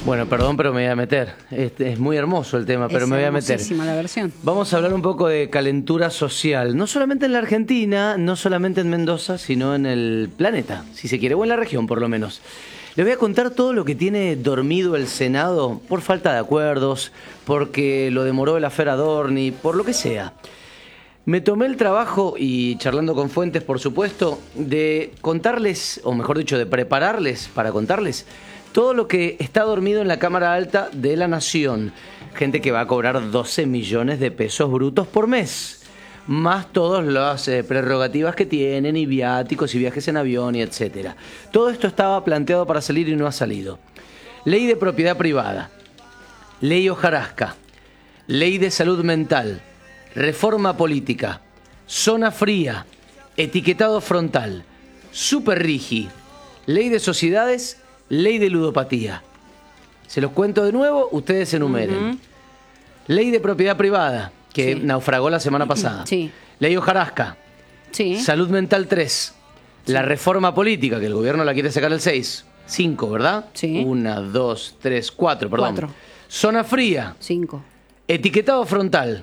Bueno, perdón, pero me voy a meter. Es muy hermoso el tema, pero me voy a meter. Es hermosísima la versión. Vamos a hablar un poco de calentura social, no solamente en la Argentina, no solamente en Mendoza, sino en el planeta, si se quiere, o en la región por lo menos. Les voy a contar todo lo que tiene dormido el Senado por falta de acuerdos, porque lo demoró el affair Adorni, por lo que sea. Me tomé el trabajo, y charlando con fuentes, por supuesto, de contarles, o mejor dicho, de prepararles para contarles todo lo que está dormido en la Cámara Alta de la Nación. Gente que va a cobrar 12 millones de pesos brutos por mes, más todas las prerrogativas que tienen, y viáticos, y viajes en avión, y etcétera. Todo esto estaba planteado para salir y no ha salido. Ley de propiedad privada, ley hojarasca, ley de salud mental, reforma política, zona fría, etiquetado frontal, superrigi, ley de sociedades, ley de ludopatía. Se los cuento de nuevo, ustedes enumeren. Ley de propiedad privada, que naufragó la semana pasada. Sí. Ley hojarasca. Sí. Salud mental 3. La reforma política, que el gobierno la quiere sacar el 6. 5, ¿verdad? Sí. 1, 2, 3, 4, perdón. 4. Zona fría. 5. Etiquetado frontal.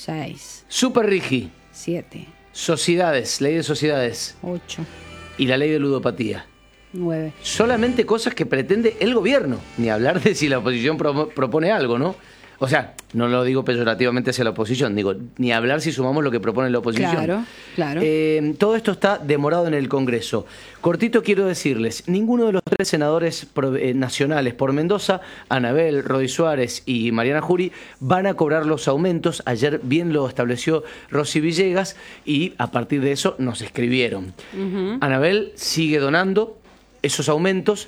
6. Superrigi. 7. Sociedades, ley de sociedades. 8. Y la ley de ludopatía. 9. Solamente cosas que pretende el gobierno, ni hablar de si la oposición propone algo, ¿no? O sea, no lo digo peyorativamente hacia la oposición, digo, ni hablar si sumamos lo que propone la oposición. Claro, claro. Todo esto está demorado en el Congreso. Cortito quiero decirles, ninguno de los 3 senadores nacionales por Mendoza, Anabel, Rodi Suárez y Mariana Jury, van a cobrar los aumentos. Ayer bien lo estableció Rosy Villegas y a partir de eso nos escribieron. Anabel sigue donando esos aumentos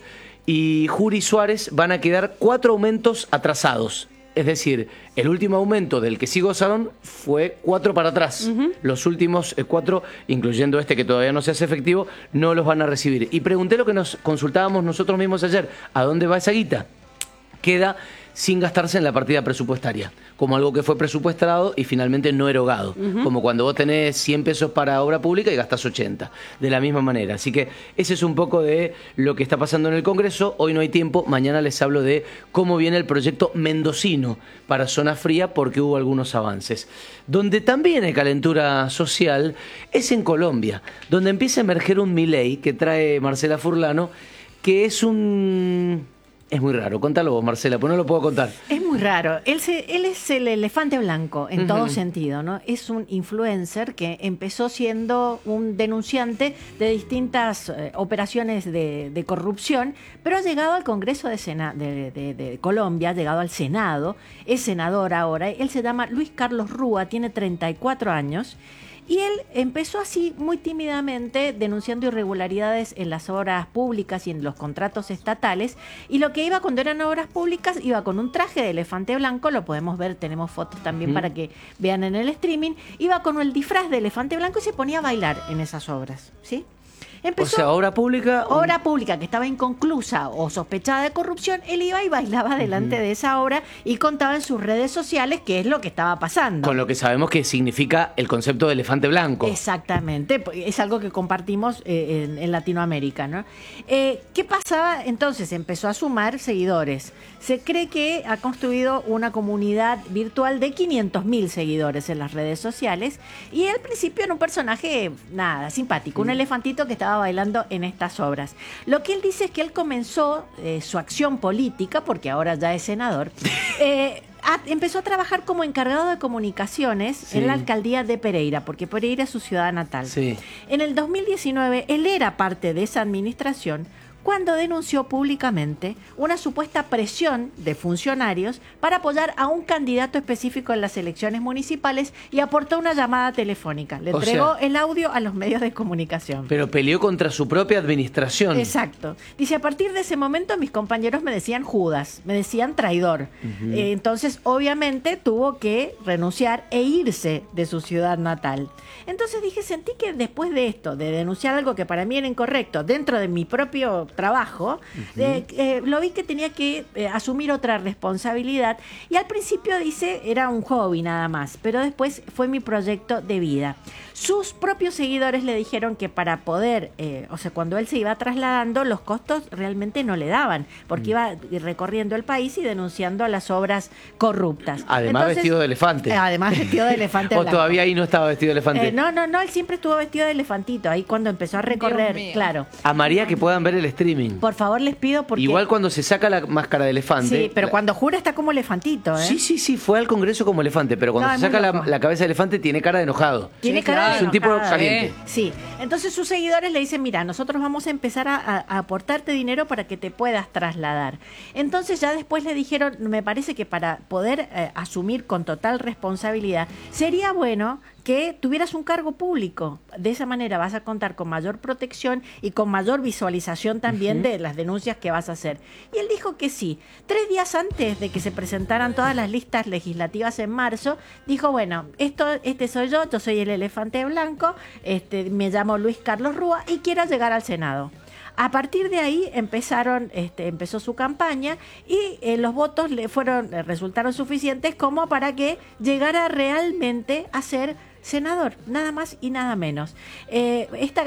y Jury y Suárez van a quedar 4 aumentos atrasados. Es decir, el último aumento del que sí gozaron fue 4 para atrás. Los últimos 4, incluyendo este que todavía no se hace efectivo, no los van a recibir. Y pregunté lo que nos consultábamos nosotros mismos ayer: ¿a dónde va esa guita? Queda sin gastarse en la partida presupuestaria, como algo que fue presupuestado y finalmente no erogado, como cuando vos tenés 100 pesos para obra pública y gastás 80, de la misma manera. Así que ese es un poco de lo que está pasando en el Congreso. Hoy no hay tiempo, mañana les hablo de cómo viene el proyecto mendocino para zona fría, porque hubo algunos avances. Donde también hay calentura social es en Colombia, donde empieza a emerger un Milei que trae Marcela Furlano, que es un... Es muy raro. Contalo vos, Marcela, pues no lo puedo contar. Es muy raro. Él es el elefante blanco en todo sentido, ¿no? Es un influencer que empezó siendo un denunciante de distintas operaciones de corrupción, pero ha llegado al Congreso de Colombia, ha llegado al Senado, es senador ahora. Él se llama Luis Carlos Rúa, tiene 34 años. Y él empezó así muy tímidamente denunciando irregularidades en las obras públicas y en los contratos estatales, y lo que iba cuando eran obras públicas iba con un traje de elefante blanco, lo podemos ver, tenemos fotos también para que vean en el streaming, iba con el disfraz de elefante blanco y se ponía a bailar en esas obras, ¿sí? Empezó, o sea, obra pública que estaba inconclusa o sospechada de corrupción, él iba y bailaba delante de esa obra y contaba en sus redes sociales qué es lo que estaba pasando. Con lo que sabemos que significa el concepto de elefante blanco. Exactamente, es algo que compartimos en Latinoamérica, ¿no? ¿Qué pasaba? Entonces empezó a sumar seguidores. Se cree que ha construido una comunidad virtual de 500.000 seguidores en las redes sociales, y al principio era un personaje, nada, simpático, un elefantito que estaba bailando en estas obras. Lo que él dice es que él comenzó su acción política, porque ahora ya es senador, empezó a trabajar como encargado de comunicaciones en la alcaldía de Pereira, porque Pereira es su ciudad natal. Sí. En el 2019, él era parte de esa administración cuando denunció públicamente una supuesta presión de funcionarios para apoyar a un candidato específico en las elecciones municipales, y aportó una llamada telefónica. Le entregó el audio a los medios de comunicación. Pero peleó contra su propia administración. Exacto. Dice, a partir de ese momento mis compañeros me decían Judas, me decían traidor. Entonces, obviamente, tuvo que renunciar e irse de su ciudad natal. Entonces dije, sentí que después de esto, de denunciar algo que para mí era incorrecto, dentro de mi propio trabajo, lo vi que tenía que asumir otra responsabilidad y al principio dice era un hobby nada más, pero después fue mi proyecto de vida. Sus propios seguidores le dijeron que para poder, cuando él se iba trasladando, los costos realmente no le daban, porque iba recorriendo el país y denunciando las obras corruptas. Además vestido de elefante. Además vestido de elefante. ¿O todavía ahí no estaba vestido de elefante? No, él siempre estuvo vestido de elefantito, ahí cuando empezó a recorrer, claro. A María que puedan ver el streaming. Por favor, les pido porque... Igual cuando se saca la máscara de elefante... Sí, pero cuando jura está como elefantito, ¿eh? Sí, fue al Congreso como elefante, pero cuando se saca la cabeza de elefante tiene cara de enojado. Tiene cara de es un tipo caliente. Sí, entonces sus seguidores le dicen, mira, nosotros vamos a empezar a aportarte dinero para que te puedas trasladar. Entonces ya después le dijeron, me parece que para poder asumir con total responsabilidad, sería bueno que tuvieras un cargo público. De esa manera vas a contar con mayor protección y con mayor visualización también de las denuncias que vas a hacer. Y él dijo que sí. 3 días antes de que se presentaran todas las listas legislativas en marzo, dijo, bueno, este soy yo soy el elefante blanco, me llamo Luis Carlos Rúa y quiero llegar al Senado. A partir de ahí empezó su campaña y los votos resultaron suficientes como para que llegara realmente a ser senador, nada más y nada menos. Él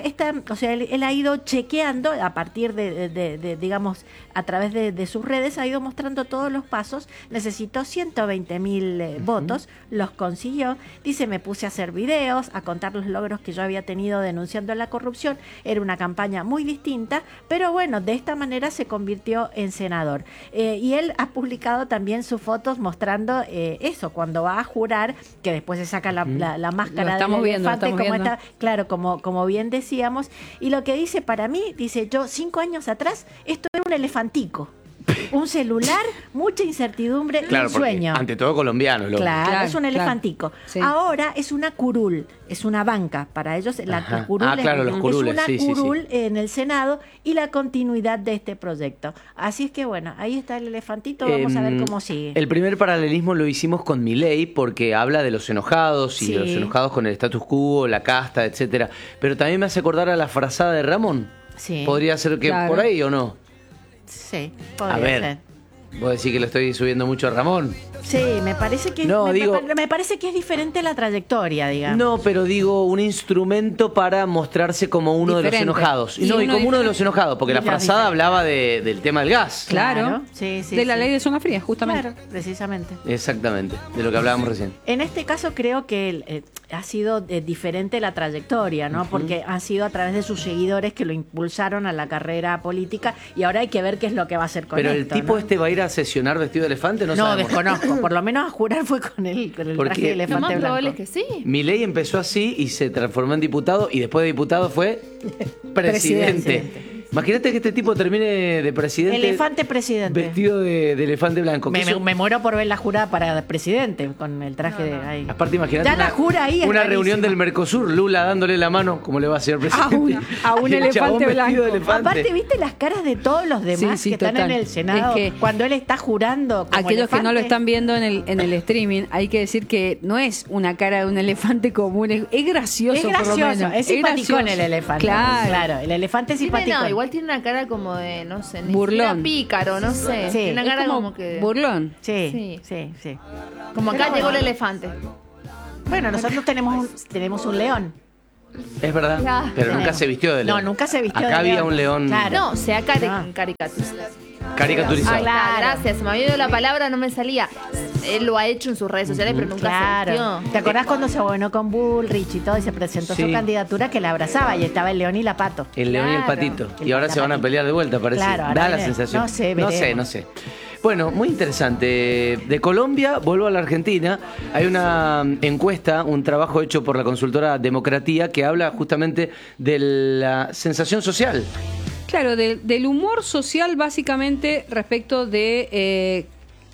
ha ido chequeando a partir de digamos, a través de sus redes, ha ido mostrando todos los pasos. Necesitó 120.000 votos, los consiguió. Dice, me puse a hacer videos, a contar los logros que yo había tenido denunciando la corrupción. Era una campaña muy distinta, pero bueno, de esta manera se convirtió en senador. Y él ha publicado también sus fotos mostrando eso, cuando va a jurar, que después se saca la máscara. Lo estamos viendo. Claro, como bien decíamos. Y lo que dice para mí, dice, yo 5 años atrás, esto era un elefantico. Un celular, mucha incertidumbre y un sueño. Ante todo colombiano. Claro, es un elefantico. Sí. Ahora es una curul, es una banca. Para ellos la curul los curules, es una curul en el Senado y la continuidad de este proyecto. Así es que bueno, ahí está el elefantito, vamos a ver cómo sigue. El primer paralelismo lo hicimos con Milei porque habla de los enojados y de los enojados con el status quo, la casta, etcétera. Pero también me hace acordar a la frazada de Ramón. Sí. ¿Podría ser que por ahí o no? Sí, podría ser. ¿Vos decís que lo estoy subiendo mucho a Ramón? Sí, me parece que me parece que es diferente la trayectoria, digamos. No, pero digo, un instrumento para mostrarse como uno de los enojados. Y como uno de los enojados, porque la frazada hablaba del tema del gas. Claro. Sí, de la ley de zona fría, justamente. Claro, precisamente. Exactamente, de lo que hablábamos recién. En este caso creo que ha sido diferente la trayectoria, ¿no? Porque ha sido a través de sus seguidores que lo impulsaron a la carrera política y ahora hay que ver qué es lo que va a hacer con esto. Pero el tipo va a ir a sesionar vestido de elefante, no sabemos. Desconozco. Por lo menos a jurar fue con el traje de elefante blanco. Lo más probable es que sí. Milei empezó así y se transformó en diputado y después de diputado fue presidente. Imagínate que este tipo termine de presidente. Elefante presidente. Vestido de elefante blanco. Me muero por ver la jurada para presidente con el traje de ahí. Aparte, imagínate una reunión del Mercosur, Lula dándole la mano, como le va a hacer presidente. A un elefante blanco. Aparte, ¿viste las caras de todos los demás que están en el Senado? Es que cuando él está jurando como aquellos elefante? Que no lo están viendo en el streaming, hay que decir que no es una cara de un elefante común, es gracioso. Es gracioso, por lo menos. Es simpaticón el elefante. Claro, el elefante es simpaticón. No, igual tiene una cara como de, no sé, burlón, pícaro, no sé. Sí. Tiene una cara como que burlón. Sí. Como acá llegó el elefante. Bueno, nosotros tenemos un león. Es verdad, claro. Pero nunca se vistió de león. No, nunca se vistió de león. Acá había león. un león. Claro. No, se ha caricaturizado. Claro. Gracias, se me había ido la palabra, no me salía. Él lo ha hecho en sus redes sociales, pero nunca se vistió. ¿Te acordás cuando se gobernó con Bullrich y todo y se presentó su candidatura que la abrazaba y estaba el león y la pato? El león y el patito. Y ahora se van a pelear de vuelta, parece. Da la sensación. No sé. Bueno, muy interesante. De Colombia, vuelvo a la Argentina. Hay una encuesta, un trabajo hecho por la consultora Democratía que habla justamente de la sensación social. Claro, del humor social básicamente respecto de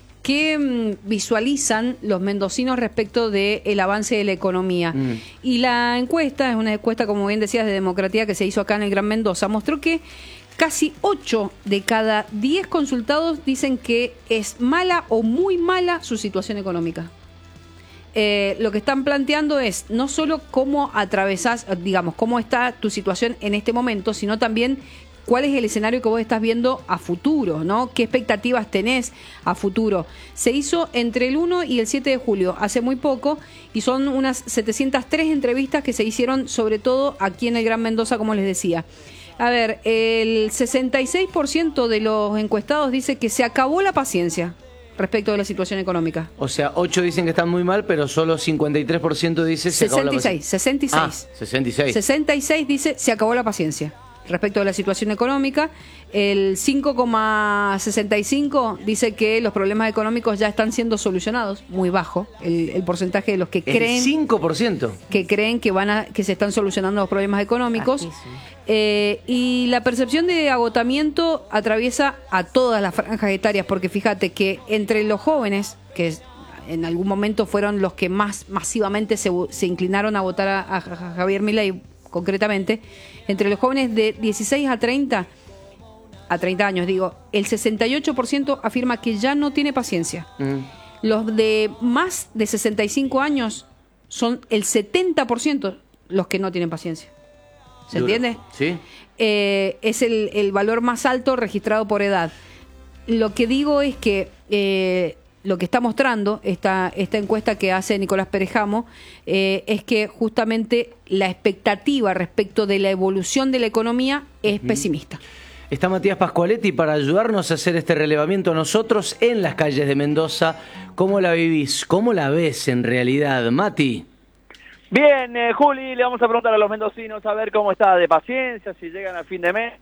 qué visualizan los mendocinos respecto del avance de la economía. Y la encuesta, es una encuesta, como bien decías, de Democratía que se hizo acá en el Gran Mendoza, mostró que casi 8 de cada 10 consultados dicen que es mala o muy mala su situación económica. Lo que están planteando es no solo cómo atravesás, digamos, cómo está tu situación en este momento, sino también cuál es el escenario que vos estás viendo a futuro, ¿no? ¿Qué expectativas tenés a futuro? Se hizo entre el 1 y el 7 de julio, hace muy poco, y son unas 703 entrevistas que se hicieron sobre todo aquí en el Gran Mendoza, como les decía. A ver, el 66% de los encuestados dice que se acabó la paciencia respecto de la situación económica. O sea, 8 dicen que están muy mal, pero solo 53% dice se acabó la paciencia. 66. Ah, 66. 66 dice se acabó la paciencia respecto de la situación económica. El 5,65 dice que los problemas económicos ya están siendo solucionados, muy bajo el porcentaje de los que creen. El 5%. Que creen que se están solucionando los problemas económicos. Y la percepción de agotamiento atraviesa a todas las franjas etarias, porque fíjate que entre los jóvenes, que en algún momento fueron los que más masivamente se inclinaron a votar a Javier Milei, concretamente, entre los jóvenes de 16 a 30 años, digo, el 68% afirma que ya no tiene paciencia. Los de más de 65 años son el 70% los que no tienen paciencia. ¿Se entiende? Sí. Es el valor más alto registrado por edad. Lo que digo es que lo que está mostrando esta encuesta que hace Nicolás Perejamo es que justamente la expectativa respecto de la evolución de la economía es pesimista. Está Matías Pascualetti para ayudarnos a hacer este relevamiento a nosotros en las calles de Mendoza. ¿Cómo la vivís? ¿Cómo la ves en realidad, Mati? Bien, Juli, le vamos a preguntar a los mendocinos a ver cómo está de paciencia, si llegan a fin de mes.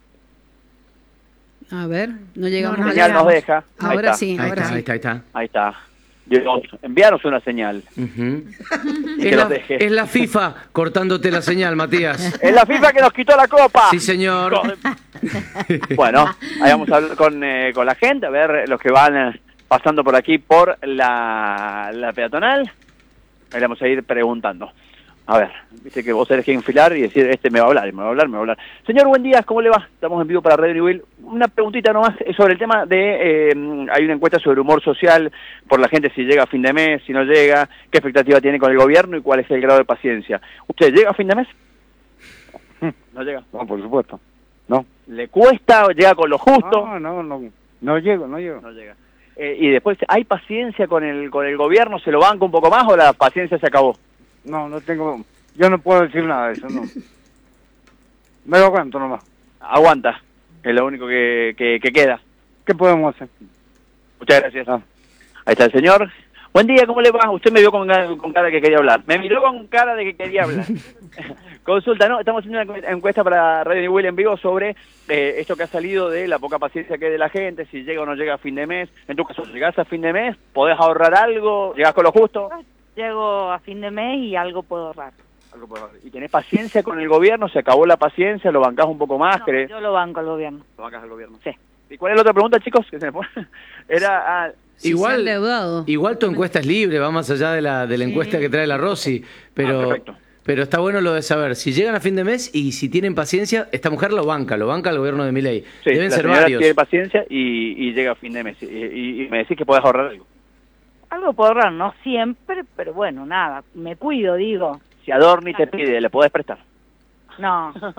A ver, no llegamos La a señal nos deja. Ahora sí, Ahí ahora está, sí. ahí está. Ahí está. Dios, envíanos una señal. Y que nos deje. Es la FIFA cortándote la señal, Matías. Es la FIFA que nos quitó la copa. Sí, señor. Bueno, ahí vamos a hablar con la gente, a ver los que van pasando por aquí por la peatonal. Ahí le vamos a ir preguntando. A ver, viste que vos tenés que enfilar y decir, me va a hablar, me va a hablar, me va a hablar. Señor, buen día, ¿cómo le va? Estamos en vivo para Radio Newell. Una preguntita nomás sobre el tema de, hay una encuesta sobre humor social por la gente, si llega a fin de mes, si no llega, qué expectativa tiene con el gobierno y cuál es el grado de paciencia. ¿Usted llega a fin de mes? ¿No llega? No, por supuesto. No. ¿Le cuesta o llega con lo justo? No llego. No llega. Y después, ¿hay paciencia con el gobierno? ¿Se lo banca un poco más o la paciencia se acabó? No tengo, yo no puedo decir nada de eso, no. Me lo aguanto nomás. Aguanta, es lo único que queda. ¿Qué podemos hacer? Muchas gracias. Ahí está el señor. Buen día, ¿cómo le va? Usted me vio con cara de que quería hablar. Me miró con cara de que quería hablar. Consulta, ¿no? Estamos haciendo una encuesta para Radio Newell en vivo sobre esto que ha salido de la poca paciencia que hay de la gente, si llega o no llega a fin de mes. En tu caso, ¿llegás a fin de mes? ¿Podés ahorrar algo? ¿Llegás con lo justo? Llego a fin de mes y algo puedo ahorrar. ¿Y tenés paciencia con el gobierno? ¿Se acabó la paciencia? ¿Lo bancás un poco más? No, yo lo banco al gobierno. ¿Lo bancas al gobierno? Sí. ¿Y cuál es la otra pregunta, chicos? Que se me pone. Era... Igual tu encuesta es libre, va más allá de la encuesta que trae la Rosy, pero está bueno lo de saber si llegan a fin de mes y si tienen paciencia, esta mujer lo banca el gobierno de Milei. Sí, deben la ser señora varios. tiene paciencia y llega a fin de mes. Y me decís que podés ahorrar algo. Algo puedo ahorrar, no siempre, pero bueno, nada, me cuido, digo. Si Adorni te pide, ¿le podés prestar? No. No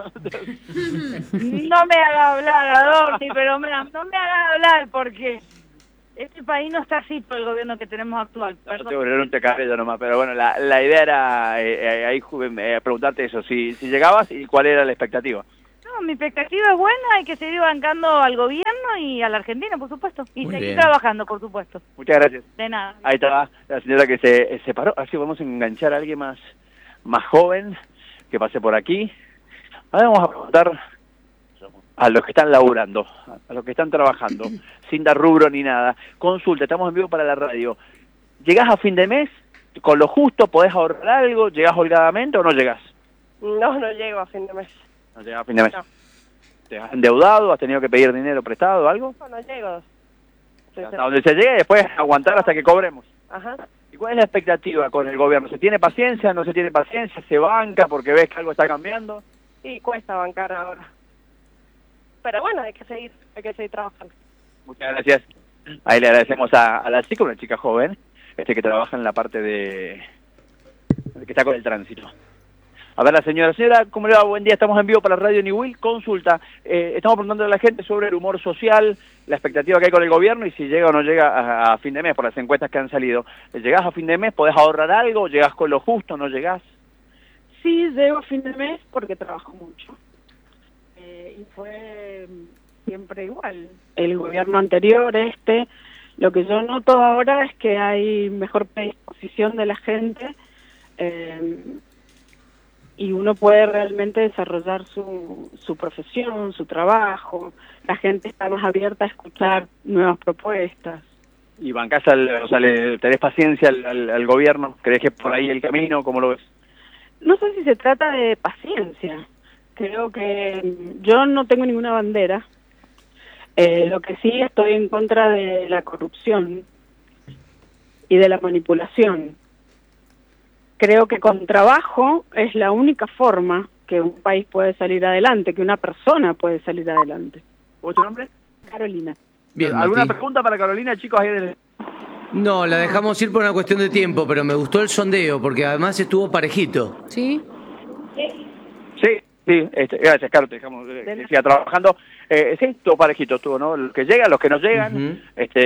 me haga hablar, Adorni, pero no me haga hablar porque este país no está así por el gobierno que tenemos actual. No te volvieron un tecabello nomás, pero bueno, la idea era preguntarte eso, si llegabas y cuál era la expectativa. No, mi expectativa es buena, hay que seguir bancando al gobierno y a la Argentina, por supuesto. Y Muy seguir bien. trabajando, por supuesto. Muchas gracias. De nada. Ahí está la señora que se paró. Así vamos a enganchar a alguien más joven que pase por aquí. Ahora vamos a preguntar a los que están laburando, a los que están trabajando, sin dar rubro ni nada. Consulta, estamos en vivo para la radio. ¿Llegás a fin de mes? ¿Con lo justo podés ahorrar algo? ¿Llegás holgadamente o no llegás? No llego a fin de mes. No llegás a fin de mes. No. ¿Te has endeudado? ¿Has tenido que pedir dinero prestado o algo? No llego. Hasta donde se llegue y después aguantar hasta que cobremos. Ajá. ¿Y cuál es la expectativa con el gobierno? ¿Se tiene paciencia? ¿No se tiene paciencia? ¿Se banca porque ves que algo está cambiando? Y cuesta bancar ahora. Pero bueno, hay que seguir trabajando. Muchas gracias. Ahí le agradecemos a la chica, una chica joven, que trabaja en la parte que está con el tránsito. A ver, la señora, ¿cómo le va? Buen día, estamos en vivo para Radio Niwil. Consulta, estamos preguntando a la gente sobre el humor social, la expectativa que hay con el gobierno y si llega o no llega a fin de mes, por las encuestas que han salido. ¿Llegás a fin de mes? ¿Podés ahorrar algo? ¿Llegás con lo justo? ¿No llegás? Sí, llego a fin de mes porque trabajo mucho. Y fue siempre igual. El gobierno anterior, lo que yo noto ahora es que hay mejor predisposición de la gente y uno puede realmente desarrollar su profesión, su trabajo. La gente está más abierta a escuchar nuevas propuestas. ¿Y bancás, tenés paciencia al gobierno? ¿Crees que es por ahí el camino? ¿Cómo lo ves? No sé si se trata de paciencia. Creo que yo no tengo ninguna bandera. Lo que sí estoy en contra de la corrupción y de la manipulación. Creo que con trabajo es la única forma que un país puede salir adelante, que una persona puede salir adelante. ¿Cuál es tu nombre? Carolina. Bien, ¿Alguna Mati. pregunta para Carolina, chicos? No, la dejamos ir por una cuestión de tiempo, pero me gustó el sondeo, porque además estuvo parejito. ¿Sí? Sí, gracias, Carlos, te dejamos que siga trabajando. Sí, estuvo parejito, ¿no? Los que llegan, los que no llegan,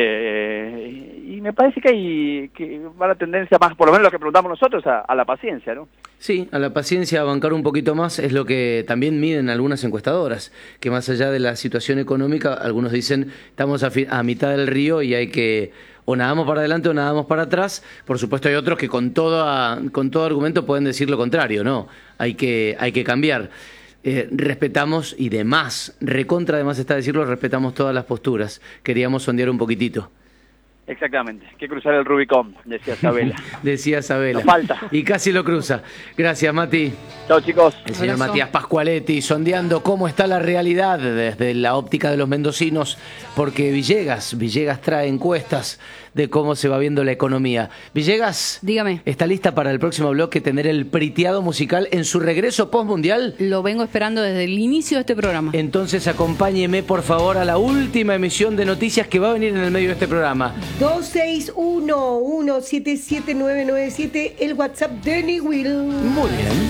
y me parece que va la tendencia más, por lo menos lo que preguntamos nosotros, a la paciencia, ¿no? Sí, a la paciencia, a bancar un poquito más, es lo que también miden algunas encuestadoras, que más allá de la situación económica, algunos dicen, estamos a mitad del río y hay que, o nadamos para adelante o nadamos para atrás. Por supuesto hay otros que con todo argumento pueden decir lo contrario, no, hay que cambiar. Respetamos y demás, recontra además está decirlo, respetamos todas las posturas. Queríamos sondear un poquitito. Exactamente, hay que cruzar el Rubicón, decía Sabela. Decía Sabela. Nos falta. Y casi lo cruza. Gracias, Mati. Chao, chicos. El señor Abrazo. Matías Pascualetti sondeando cómo está la realidad desde la óptica de los mendocinos, porque Villegas trae encuestas de cómo se va viendo la economía. Villegas, Dígame. ¿está lista para el próximo bloque tener el priteado musical en su regreso postmundial? Lo vengo esperando desde el inicio de este programa. Entonces acompáñeme por favor a la última emisión de noticias que va a venir en el medio de este programa. 261-177-997, el WhatsApp de Niwil. Muy bien.